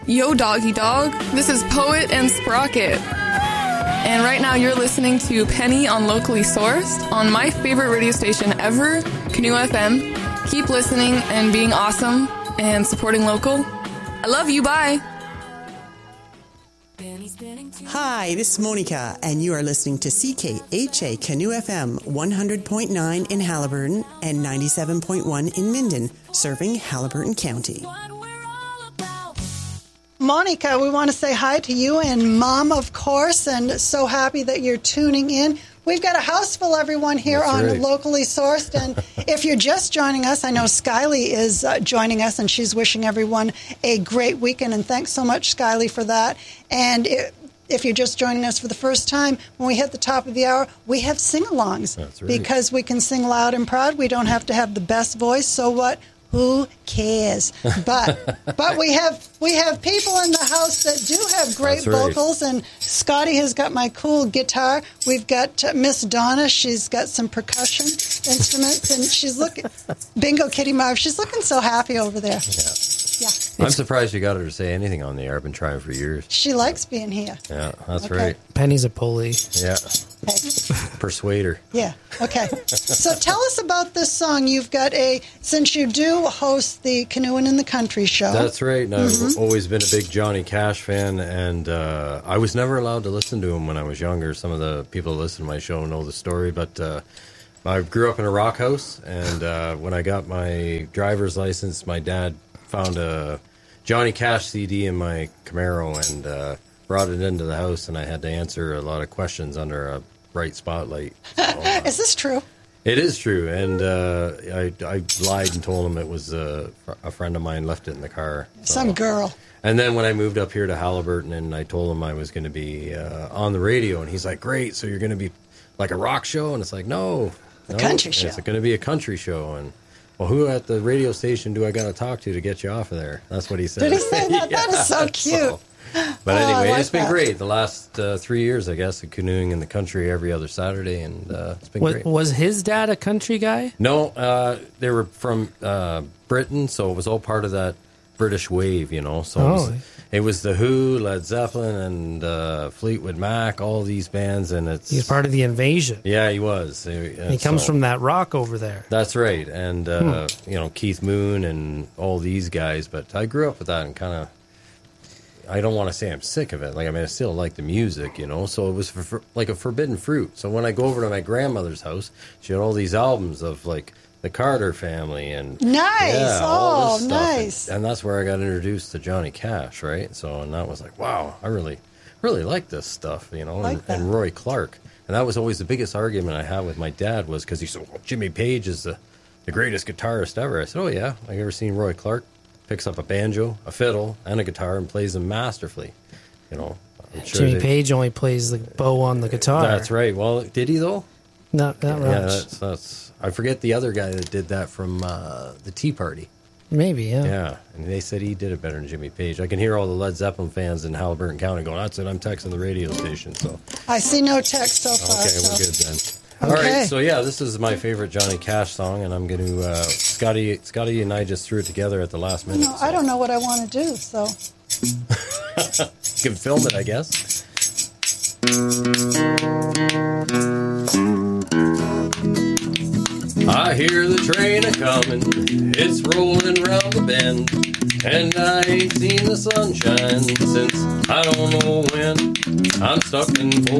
Yo, doggy dog. This is Poet and Sprocket. And right now you're listening to Penny on Locally Sourced on my favorite radio station ever, Canoe FM. Keep listening and being awesome and supporting local. I love you. Bye. Hi, this is Monica, and you are listening to CKHA Canoe FM 100.9 in Haliburton and 97.1 in Minden, serving Haliburton County. Monica, we want to say hi to you and Mom, of course, and so happy that you're tuning in. We've got a house full, everyone, here on Locally Sourced. And if you're just joining us, I know Skyly is joining us, and she's wishing everyone a great weekend. And thanks so much, Skyly, for that. And if you're just joining us for the first time, when we hit the top of the hour, we have sing-alongs. That's right. Because we can sing loud and proud. We don't have to have the best voice. So what? Who cares? But we have people in the house that do have great vocals, and Scotty has got my cool guitar. We've got Miss Donna. She's got some percussion instruments, and she's looking Bingo Kitty Marv. She's looking so happy over there. Yeah. I'm surprised you got her to say anything on the air. I've been trying for years. She likes being here. Yeah, that's right. Penny's a pulley. Yeah. Persuade her. Yeah. Okay. So tell us about this song. You've got since you do host the Canoeing in the Country show. That's right. And I've always been a big Johnny Cash fan, and I was never allowed to listen to him when I was younger. Some of the people that listen to my show know the story, but I grew up in a rock house, and when I got my driver's license, my dad found a Johnny Cash CD in my Camaro and brought it into the house, and I had to answer a lot of questions under a bright spotlight. So, is this true? It is true, and I lied and told him it was a friend of mine left it in the car. So. Some girl. And then when I moved up here to Haliburton, and I told him I was going to be on the radio, and he's like, "Great, so you're going to be like a rock show?" And it's like, no, country show. It's going to be a country show, and well, who at the radio station do I got to talk to get you off of there? That's what he said. Did he say that? Yeah, that is so cute. But anyway, like it's been great. The last 3 years, I guess, of canoeing in the country every other Saturday, and it's been great. Was his dad a country guy? No, they were from Britain, so it was all part of that British wave, you know. So it was the Who, Led Zeppelin, and Fleetwood Mac, all these bands, and he's part of the Invasion. Yeah, he was. He comes from that rock over there. That's right, and you know, Keith Moon and all these guys. But I grew up with that, and kind of, I don't want to say I'm sick of it. Like, I mean, I still like the music, you know. So it was like a forbidden fruit. So when I go over to my grandmother's house, she had all these albums of like the Carter Family and all this stuff. Nice. And that's where I got introduced to Johnny Cash, right? So, and that was like, wow, I really like this stuff, you know. And Roy Clark, and that was always the biggest argument I had with my dad, was because he said, well, Jimmy Page is the greatest guitarist ever. I said, oh yeah, I've ever seen Roy Clark picks up a banjo, a fiddle, and a guitar and plays them masterfully, you know. Sure Jimmy Page only plays the bow on the guitar. That's right. Well, did he though? Not much. Yeah, that's. I forget the other guy that did that from the Tea Party. Maybe, yeah. Yeah, and they said he did it better than Jimmy Page. I can hear all the Led Zeppelin fans in Haliburton County going, that's it, I'm texting the radio station. So I see no text so far. Okay, we're good then. Okay. All right, so yeah, this is my favorite Johnny Cash song, and I'm going to, Scotty and I just threw it together at the last minute. I don't know what I want to do, so. You can film it, I guess. I hear the train a-comin', it's rolling round the bend, and I ain't seen the sunshine since I don't know when. I'm stuck in